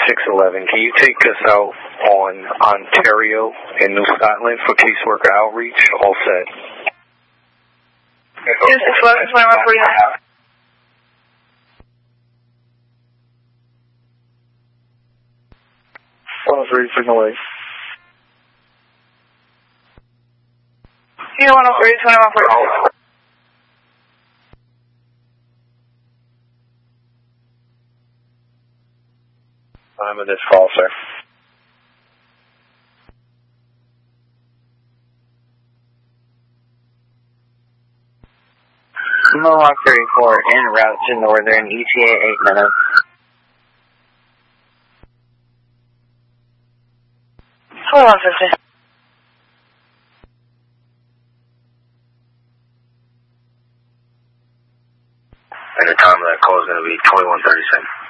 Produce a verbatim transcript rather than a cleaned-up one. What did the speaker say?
six eleven, can you take us out on Ontario and New Scotland for caseworker outreach? All set. two six eleven, twenty-one forty-nine. one oh three, signal eight. one oh three, twenty-one forty-nine. Time of this call, sir. Mohawk thirty-four, en route to Northern, E T A eight minutes. twenty-one fifty. And the time of that call is going to be twenty-one thirty-seven.